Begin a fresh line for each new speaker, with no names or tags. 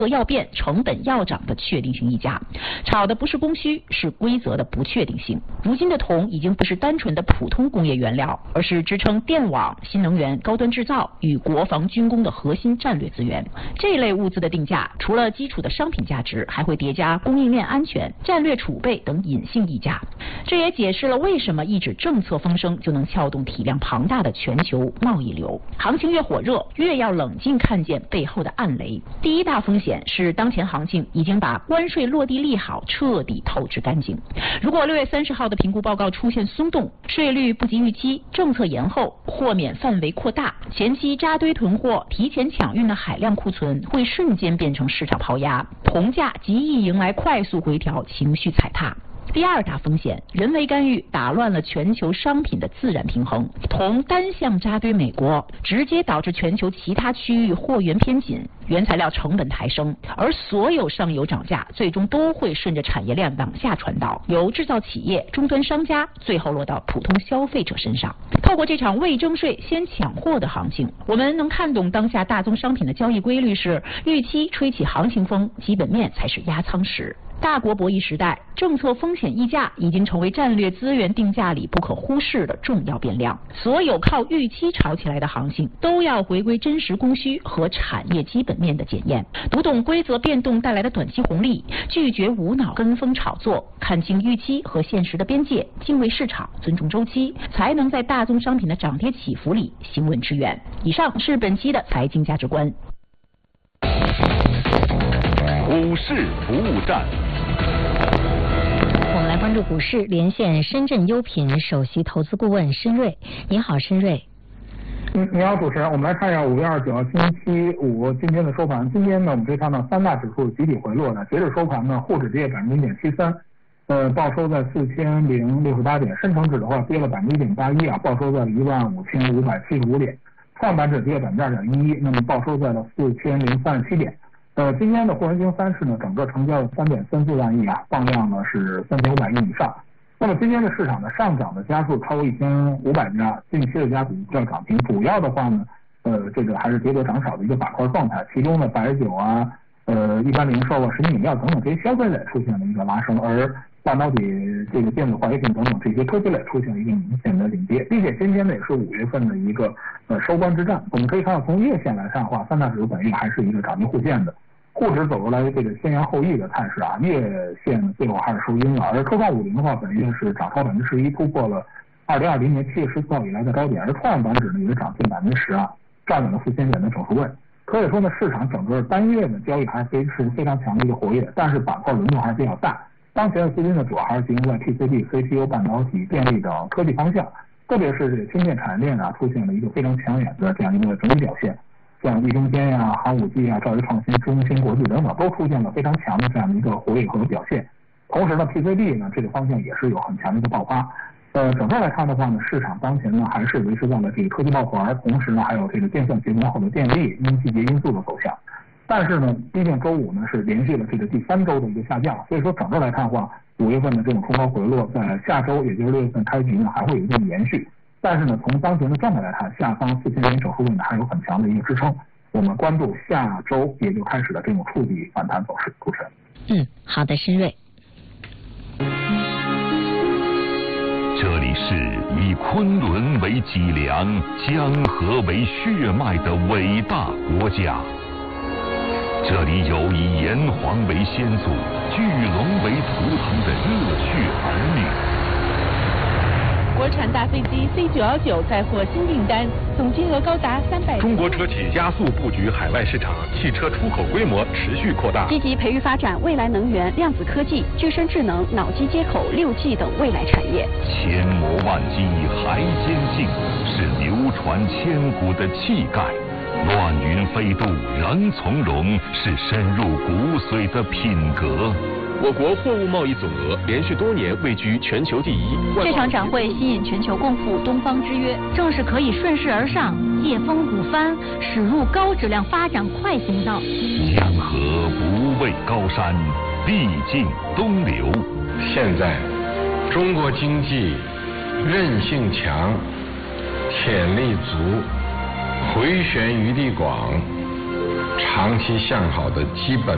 要变、成本要涨的确定性溢价，炒的不是供需，是规则的不确定性。如今的铜已经不是单纯的普通工业原料，而是支撑电网、新能源、高端制造与国防军工的核心战略资源。这类物资的定价，除了基础的商品价值，还会叠加供应链安全、战略储备等隐性溢价。这也解释了为什么一纸政策风声就能撬动体量庞大的全球贸易流。行情越火热，越要冷静看见背后的暗雷。第一大风险是当前行情已经把关税落地利好彻底透支干净。如果6月30号的评估报告出现松动，税率不及预期，政策延后，豁免范围扩大，前期扎堆囤货、提前抢运的海量库存会瞬间变成市场抛压，铜价极易迎来快速回调，情绪踩踏。第二大风险，人为干预打乱了全球商品的自然平衡。铜单向扎堆美国，直接导致全球其他区域货源偏紧，原材料成本抬升，而所有上游涨价最终都会顺着产业链往下传导，由制造企业、终端商家，最后落到普通消费者身上。透过这场未征税先抢货的行情，我们能看懂当下大宗商品的交易规律是：预期吹起行情风，基本面才是压舱石。大国博弈时代，政策风险溢价已经成为战略资源定价里不可忽视的重要变量。所有靠预期炒起来的行情，都要回归真实供需和产业基本面的检验，读懂规则变动带来的短期红利，拒绝无脑跟风炒作，看清预期和现实的边界，敬畏市场，尊重周期，才能在大宗商品的涨跌起伏里行稳致远。以上是本期的财经价值观。
股市服务站。
我们来关注股市，连线深圳优品首席投资顾问申瑞。你好，申瑞。
你好，主持人。我们来看一下5月29号星期五今天的收盘。今天呢，我们可以看到三大指数集体回落的，截至收盘呢，沪指跌0.73%，报收在4068点；深成指的话跌了1.81%，报收在了15575点；创板指跌2.11%，那么报收在了4037点。今天的沪深京30呢，整个成交了3.34万亿啊，放量呢是3500亿以上。那么今天的市场呢，上涨的家数超过1500家，近期的家股要涨停。主要的话呢，这个还是跌多涨少的一个板块状态。其中呢，白酒啊，一般零售啊、食品饮料等等这些消费类出现了一个拉升，而半导体、这个电子化学品等等这些科技类出现了一个明显的领跌，并且今天呢也是5月份的一个收官之战。我们可以看到，从月线来看的话，三大指数本月还是一个涨跌互现的。沪指走出来这个先扬后抑的态势啊，月线最后还是收阴了。而科创50的话，本月是涨超11%，突破了2020年7月14号以来的高点。而创业板指呢也是涨近10%啊，站稳了4000点的整数位。可以说呢，市场整个单月的交易还是非常强的一个活跃，但是板块轮动还是比较大。当前的资金呢，主要还是集中在 PCB、CPU、半导体、电力等科技方向，特别是这个芯片产业链啊，出现了一个非常抢眼的这样一个整体表现。像易中天呀、寒武纪啊、兆易创新、中芯国际等等，都出现了非常强的这样的一个活跃和表现。同时呢 ，PCB 呢这个方向也是有很强的一个爆发。整个来看的话呢，市场当前呢还是维持在了这个科技抱团，同时呢还有这个电算节点后的电力因季节因素的走向。但是呢，毕竟周五呢是连续了这个第3周的一个下降，所以说整个来看的话，5月份的这种冲高回落，在下周也就是6月份开局呢还会有一定延续。但是呢，从当前的状态来看，下方4000点整数位呢还有很强的一个支撑。我们关注下周也就开始的这种触底反弹走势。主持人。
好的，申瑞。
这里是以昆仑为脊梁、江河为血脉的伟大国家。这里有以炎黄为先祖、巨龙为图腾的热血儿女。
国产大飞机 C919 载获新订单，总金额高达300。
中国车企加速布局海外市场，汽车出口规模持续扩大，
积极培育发展未来能源、量子科技、具身智能、脑机接口、6G 等未来产业。
千磨万击还坚信，是流传千古的气概。乱云飞渡仍从容，是深入骨髓的品格。
我国货物贸易总额连续多年位居全球第一。
这场展会吸引全球共赴东方之约，正是可以顺势而上，借风鼓帆，驶入高质量发展快行道。
江河不畏高山，必尽东流。
现在，中国经济韧性强，潜力足，回旋余地广，长期向好的基本